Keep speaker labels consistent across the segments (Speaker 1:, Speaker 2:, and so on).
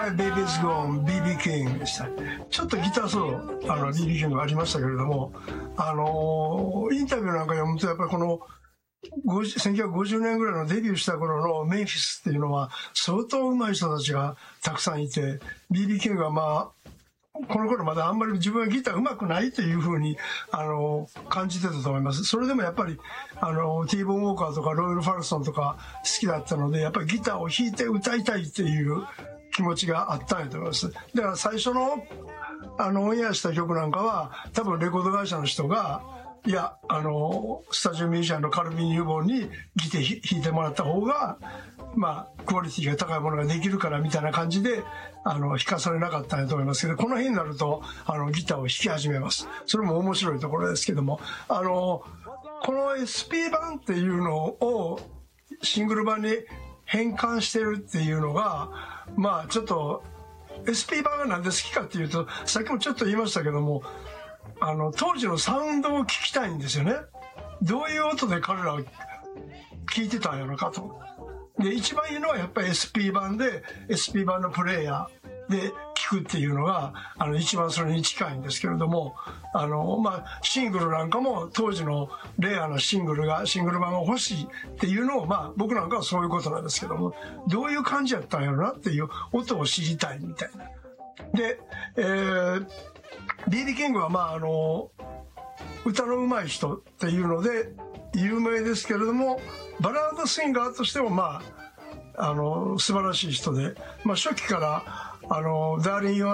Speaker 1: My Baby's Gone, BB King でした。ちょっとギターソロ、BB King がありましたけれども、インタビューなんか読むと、やっぱりこの、1950年ぐらいのデビューした頃のメンフィスっていうのは、相当上手い人たちがたくさんいて、BB King はまあ、この頃まだあんまり自分はギター上手くないというふうに感じてたと思います。それでもやっぱりティーボーン・ウォーカーとかロイル・ファルソンとか好きだったので、やっぱりギターを弾いて歌いたいっていう気持ちがあったんやと思います。だから最初のオンエアした曲なんかは多分レコード会社の人が、いやスタジオミュージシャンのカルビン・ユーボンにギター弾いてもらった方がまあクオリティが高いものができるからみたいな感じで弾かされなかったんだと思いますけど、この辺になるとギターを弾き始めます。それも面白いところですけども、この SP 版っていうのをシングル版に変換してるっていうのが、まあちょっと SP 版がなんで好きかっていうと、さっきもちょっと言いましたけども、当時のサウンドを聞きたいんですよね。どういう音で彼らは聞いてたんやろかと。で、一番いいのはやっぱり SP 版で、SP 版のプレイヤーで聞くっていうのが、一番それに近いんですけれども、まあ、シングルなんかも当時のレアなシングル版が欲しいっていうのを、まあ、僕なんかはそういうことなんですけども、どういう感じやったんやろなっていう音を知りたいみたいな。で、BB キングはまあ歌の上手い人っていうので有名ですけれども、バラードシンガーとしてもまあ素晴らしい人で、まあ、初期からDarling You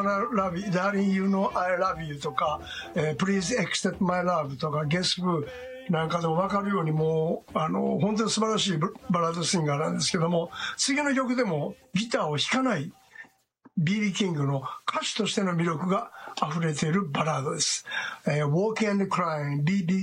Speaker 1: Know I Love You とか、Please Accept My Love とか Guess Who なんかでも分かるように、もう本当に素晴らしいバラードシンガーなんですけども、次の曲でもギターを弾かないBB キングの歌手としての魅力が溢れているバラードです。Walking and Crying BB